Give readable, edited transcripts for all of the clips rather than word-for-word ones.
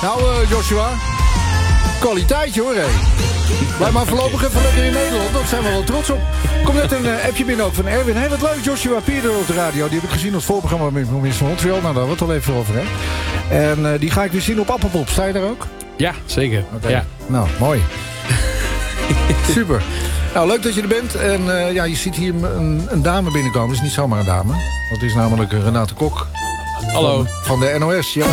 Nou, Joshua. Kwaliteitje hoor, hé. Blijf maar voorlopig even lekker in Nederland. Dat zijn we wel trots op. Komt net een appje binnen ook van Erwin. Hé, wat leuk, Joshua Pierder op de radio. Die heb ik gezien op het voorprogramma met Miss van Montreal. Nou, daar hebben we het al even over, hè. En die ga ik weer zien op Appelpop. Sta je daar ook? Ja, zeker. Okay. Ja. Nou, mooi. Super. Nou, leuk dat je er bent. En ja, je ziet hier een dame binnenkomen. Het is niet zomaar een dame. Dat is namelijk Renate Kok. Hallo. Van de NOS, ja.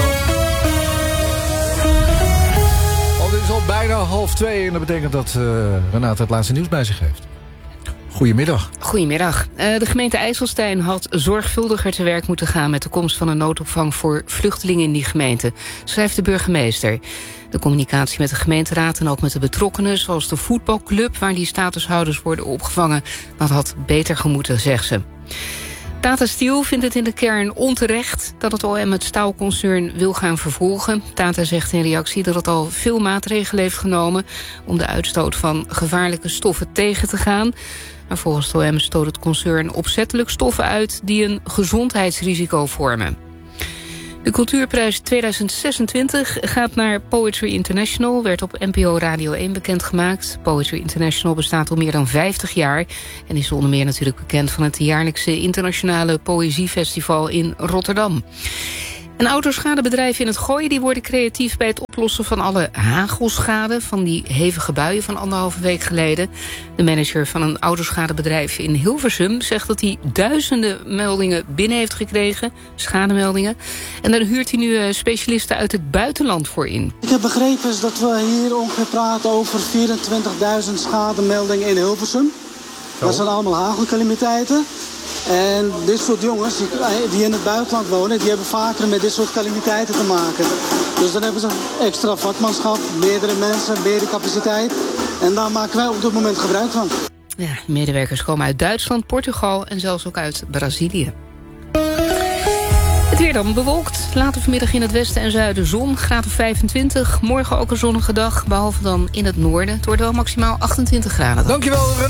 Het is al bijna 1:30 en dat betekent dat Renate het laatste nieuws bij zich heeft. Goedemiddag. Goedemiddag. De gemeente IJsselstein had zorgvuldiger te werk moeten gaan met de komst van een noodopvang voor vluchtelingen in die gemeente, schrijft de burgemeester. De communicatie met de gemeenteraad en ook met de betrokkenen, zoals de voetbalclub waar die statushouders worden opgevangen, dat had beter gemoeten, zegt ze. Tata Steel vindt het in de kern onterecht dat het OM het staalconcern wil gaan vervolgen. Tata zegt in reactie dat het al veel maatregelen heeft genomen om de uitstoot van gevaarlijke stoffen tegen te gaan. Maar volgens het OM stoot het concern opzettelijk stoffen uit die een gezondheidsrisico vormen. De cultuurprijs 2026 gaat naar Poetry International, werd op NPO Radio 1 bekendgemaakt. Poetry International bestaat al meer dan 50 jaar en is onder meer natuurlijk bekend van het jaarlijkse internationale poëziefestival in Rotterdam. En autoschadebedrijven in het Gooi die worden creatief bij het oplossen van alle hagelschade van die hevige buien van 1,5 week geleden. De manager van een autoschadebedrijf in Hilversum zegt dat hij duizenden meldingen binnen heeft gekregen, schademeldingen. En daar huurt hij nu specialisten uit het buitenland voor in. Ik heb begrepen dat we hier ongeveer praten over 24.000 schademeldingen in Hilversum. Dat zijn allemaal hagelcalamiteiten. En dit soort jongens die in het buitenland wonen, die hebben vaker met dit soort calamiteiten te maken. Dus dan hebben ze extra vakmanschap, meerdere mensen, meerdere capaciteit. En daar maken wij op dit moment gebruik van. Ja, medewerkers komen uit Duitsland, Portugal en zelfs ook uit Brazilië. Het weer dan bewolkt. Later vanmiddag in het westen en zuiden zon, graad of 25. Morgen ook een zonnige dag, behalve dan in het noorden. Het wordt wel maximaal 28 graden. Dankjewel, Renate.